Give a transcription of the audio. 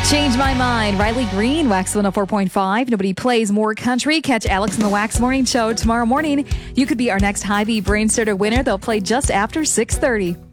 Change My Mind. Riley Green, Wax 104.5. Nobody plays more country. Catch Alex and the Wax Morning Show tomorrow morning. You could be our next Hy-Vee Brain Starter winner. They'll play just after 6:30.